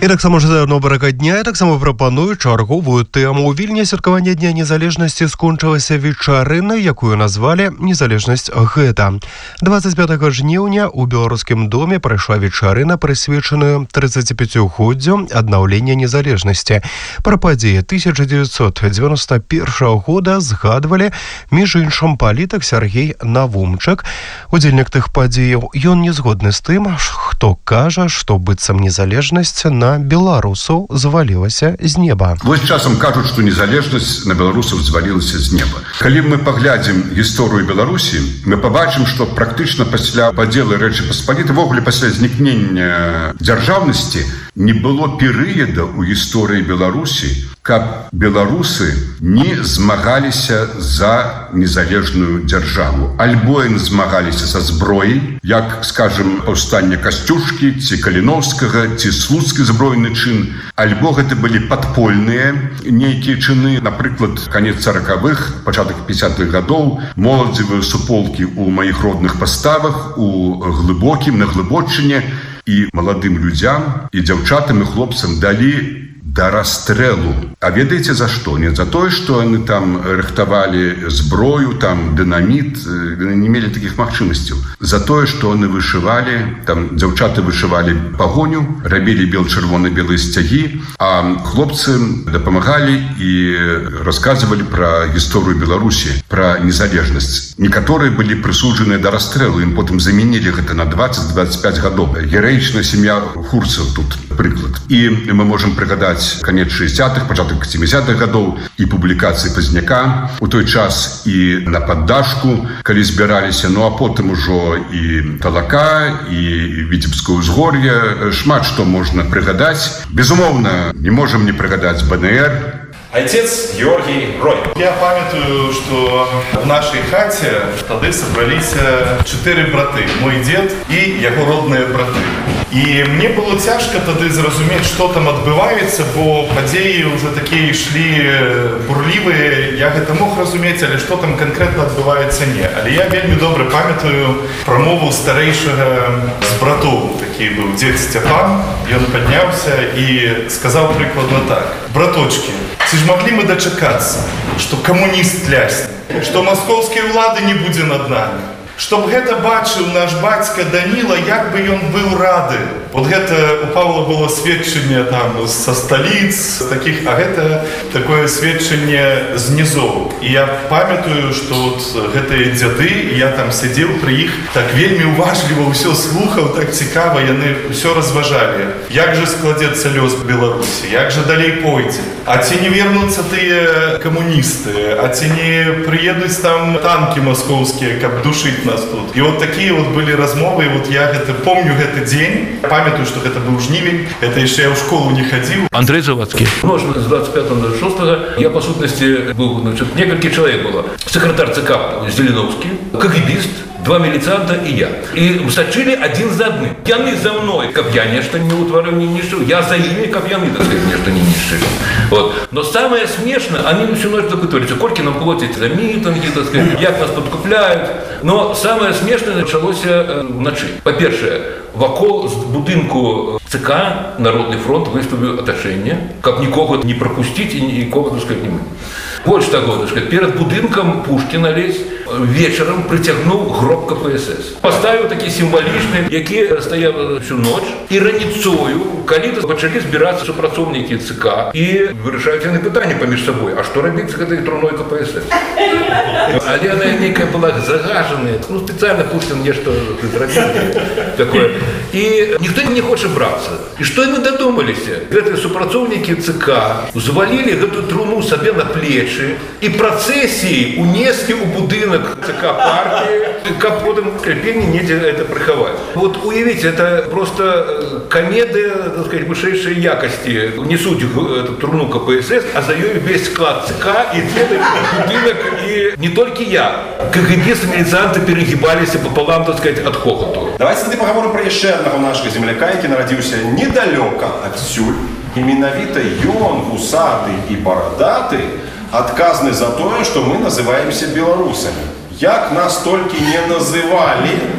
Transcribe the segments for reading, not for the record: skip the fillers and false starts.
І таксама жадаю добрага дня, і таксама прапаную чарговую тэму. У Вільні святкаванне Дня незалежнасці скончылася вечарына, якую назвалі «Незалежнасць гэта». 25 жніўня у Беларускім доме прайшла вечарына, прысвечаную 35-годдзю аднаўлення незалежнасці. Пра падзеі 1991 года згадвалі, між іншым, палітык Сергей Навумчык. Удзельнік тых падзеяў, ён не згодны з тым, хто кажа, што быццам незалежнасць на беларусаў звалілася з неба. Вось часам кажуць, што незалежнасць на беларусаў звалілася з неба. Калі мы паглядзім гісторыю Беларусі, мы пабачым, што практычна пасля падзелу Рэчы Паспалітай, ввогуле пасля знікнення дзяржаўнасці, не было перыяда ў гісторыі Беларусі, каб беларусы не змагаліся за незалежную дзяржаву. Альбо яны змагаліся са зброяй, як, скажем, паўстанне Касцюшкі, ці Каліноўскага, ці слуцкі збройны чын, альбо гэта былі падпольныя нейкія чыны, напрыклад, канец 40-х, пачатак 50-х гадоў, моладзевыя суполкі ў маіх родных паставах, у глыбокім, на глыбочыне, і маладым людзям, і дзяўчатам, і хлопцам далі да расстрэлу. А ведаеце за што? Не за тое, што яны там рыхтавалі зброю, там дынаміт, не мелі такіх магчымасцяў. За тое, што яны вышывалі, там дзяўчаты вышывалі пагоню, рабілі бел-чырвона-белыя сцягі, а хлопцы дапамагалі і расказвалі пра гісторыю Беларусі, пра незалежнасць. Некаторыя былі прысуджаныя да расстрэлу, ім потым замянілі гэта на 20-25 гадоў. Гераічная сям'я Хурцаў тут прыклад. І мы можам прыгадаць канец 60-х, пачатак 70-х гадоў і публікацыі Пазняка у той час і на паддашку, калі збіраліся, ну а потым ужо і Талака, і Віцебское ўзгор'е, шмат што можна прыгадаць. Безумоўна, не можам не прыгадаць БНР. Отец Георгий Рой. Я памятаю, что в нашей хате тады собраліся 4 браты. Мой дед и яго родные браты. И мне было цяжко тады зразумець, что там адбываецца, бо падзеі уже такія ішлі бурлівыя. Я гэта мог разумець, але что там конкретно адбываецца не. Але я вельмі добра памятаю прамову старэйшага з братоў. Такі быў дзед Сцяпан. Ён падняўся і сказаў прыкладна так: браточки, ці ж маглі мы дачакацца, што камуніст лясне, што маскоўскія ўлады не будзе над нами, чтоб гэта бачыў наш бацька Даніла, як бы ён быў рады. Вот гэта у Павла было сведчанне там са сталіц таких, а гэта такое сведчанне з нізоў. І я памятаю, што вот гэтыя дзяды, і я там сядзеў пры іх, так вельмі уважліва ўсё слухаў, так цікава, яны ўсё разважалі. Як же складзецца лёс Беларусі, як же далей пойдзе? А ці не вернуцца тыя камуністы, а ці не прыедуць там танкі маскоўскія, каб душыць нас тут? І вот такія вот былі размовы, і вот я гэта помню гэты дзень. Памятаю, што гэта быў жнівень, это яшчэ я ў школу не хадзіў. Андрей Завадскі. Ночь з 25 до 26 я, по сутнасці, быў, некалькі чалавек было. Секретар ЦК Зеленовскі, КГБіст, 2 міліцанта і я. І сачылі адзін за адным. Яны за мной, каб я нешта не ўтварыў, не нішчыў. Я за імі, каб яны, так сказать, нешта не нішчылі. Вот. Но самое смешно, они всю ночь запытывались, колькі нам платять за мітинги, так сказать, як нас подкупляют. Но самое смешное началося вночы. По-першае, вакол будынку ЦК Народный фронт выставіў атачэнне, каб нікога не прапусціць і нікога, так сказать, не мы. Больше того, так сказать, перед будынком Пушкина лезь вечером притягнул гроб КПСС. Поставил такие символичные, які стояли всю ночь. И раніцою, коли почали збиратися супрацовники ЦК и вирішають вони питання поміж собою. А что робить с этой труной КПСС? Але она некая была загаженная. Ну, специально Пушкин нечто зробив такое. И никто не хочет браться. И что они додумались? Эти супрацовники ЦК взвалили эту труну себе на плечи и процессией унесли у будинок ЦК партии, как потом крепение негде это приховать. Вот уявите, это просто комедия, так сказать, высшей якости. Несут эту труну КПСС, а за ее весь склад ЦК и целый будинок. И не только я. КГБисты, милицианты перегибались пополам, так сказать, от хохоту. Давайте тоді поговоримо про ще одного нашого земляка, який народився недалёка адсюль. І менавіта ён, вусаты і барадаты, адказны за тое, што мы называемся беларусамі. Як нас толькі не называлі,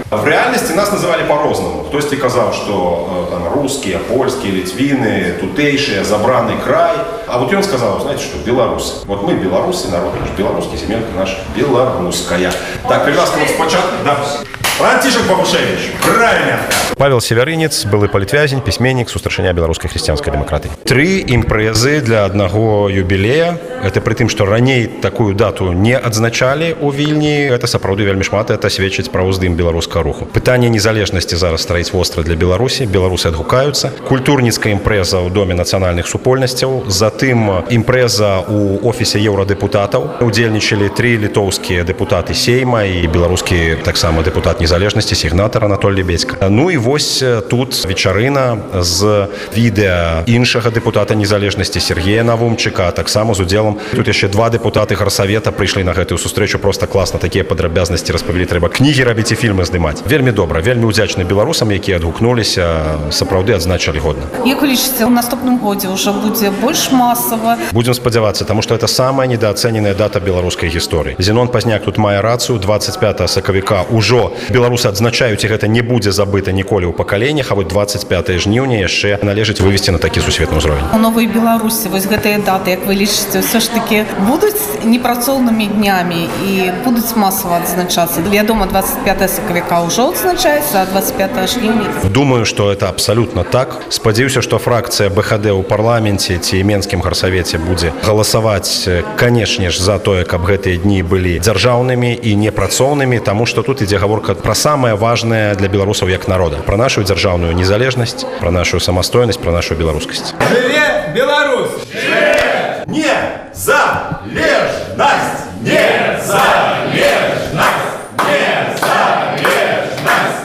В реальности нас называли по-розному. Хтось казав, что там русские, польские, литвины, тутейшие, забранный край. А вот он сказал, знаете что, белорусы. Вот мы белорусы, народ наш белорусский, семьянка наша белорусская. Так, прекрасно, вот спочатку, да. Франтишек Бабушевич, правильно. Павел Северынец, былы палітвязень, пісьменнік, сустрашэння беларускай хрысціянскай дэмакратыі. 3 імпрэзы для аднаго юбілея. Это пры тым, што раней такую дату не адзначалі ў Вільні. Это сапраўды вельмі шмат, это сведчыць пра ўздым беларускага руху. Пытанне незалежнасці зараз стаіць востра для Беларусі. Беларусы адгукаюцца. Культурніцкая імпрэза ў Доме нацыянальных супольнасцяў. Затым імпрэза ў офісе еўрадэпутатаў. Удзельнічалі 3 літоўскія дэпутаты Сейма і беларускі таксама дэпутат незалежнасці, сігнатар Анатолій Лебедзька. Ну і вось тут вечарына з відэа іншага дэпутата незалежнасці Сергея Навумчыка, таксама з удзелам. Тут яшчэ 2 дэпутаты гарсавета прыйшлі на гэтую сустрэчу, просто класна такія падрабязнасці распавялі, трэба кнігі рабіць і фільмы здымаць. Вельмі добра, вельмі ўдзячны беларусам, якія адгукнуліся, сапраўды адзначылі годна. Як вы лічыце, у наступным годзе ўжо будзе больш масава? Будзем спадзявацца, таму што это самая недаацэненая дата беларускай гісторыі. Зенон Пазняк тут мае рацыю, 25 сакавіка ўжо беларусы адзначаюць, і гэта не будзе забыта ніколі ў пакаленнях, а вот 25 жніўня яшчэ належыць вывесці на такі сусветны ўзровень. У новай Беларусі вось гэтыя даты, як вы лічыце, ўсё ж такі будуць непрацоўнымі днямі і будуць масава адзначацца? Вядома, 25 сакавіка ўжо адзначаецца, а 25 жніўня? Думаю, што это абсалютна так. Спадзяюся, што фракцыя БХД ў парламенце ці менскім гарсавеце будзе галасаваць, канешне ж, за тое, каб гэтыя дні былі дзяржаўнымі і непрацоўнымі, таму што тут ідзе гаворка пра самае важнае для беларусаў як народа, пра нашу дзяржаўную незалежнасць, пра нашу самастойнасць, пра нашу беларускасць. Жыве Беларусь! Жыве! Незалежнасць! Незалежнасць!